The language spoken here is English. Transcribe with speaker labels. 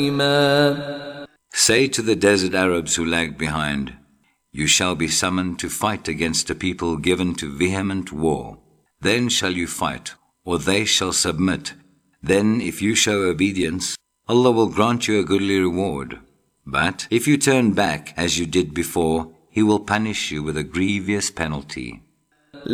Speaker 1: Say to the desert Arabs who lag behind, you shall be summoned to fight against a people given to vehement war. Then shall you fight, or they shall submit. Then, if you show obedience, Allah will grant you a goodly reward. But if you turn back as you did before, He will punish you with a grievous penalty.